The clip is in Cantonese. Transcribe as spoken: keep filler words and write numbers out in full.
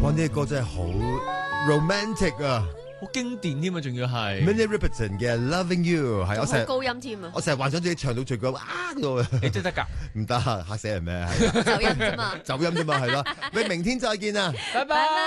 哇！呢個歌真係好 romantic 啊， 好經典添啊，仲要係 Minnie Riperton 嘅 Loving You 係我成日好高音添啊！ 我成日幻想自己唱到最高啊嗰度， 你真得㗎， 唔得嚇死人咩？係啊走音啫嘛， 走音啫嘛係咯。喂，明天再見啊！ 拜拜。